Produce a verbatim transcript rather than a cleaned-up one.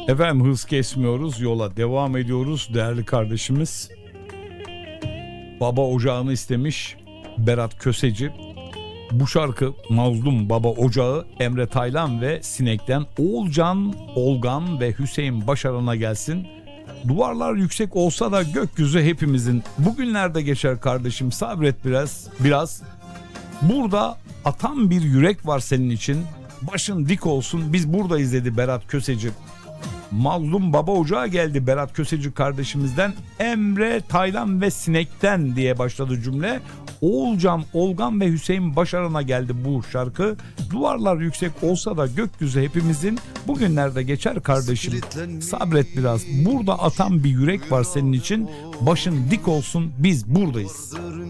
Efendim hız kesmiyoruz, yola devam ediyoruz değerli kardeşimiz. Baba Ocağı'nı istemiş Berat Köseci. Bu şarkı Mazlum Baba Ocağı, Emre Taylan ve Sinek'ten Oğulcan, Olgan ve Hüseyin Başaran'a gelsin. Duvarlar yüksek olsa da gökyüzü hepimizin. Bugünlerde geçer kardeşim, sabret biraz. Biraz. Burada atan bir yürek var senin için. Başın dik olsun, biz buradayız dedi Berat Köseci. Mazlum Baba Ocağı geldi Berat Köseci kardeşimizden. Emre Taylan ve Sinek'ten diye başladı cümle. Oğulcan, Olgan ve Hüseyin Başaran'a geldi bu şarkı. Duvarlar yüksek olsa da gökyüzü hepimizin. Bugünlerde geçer kardeşim, sabret biraz. Burada atan bir yürek var senin için. Başın dik olsun, biz buradayız.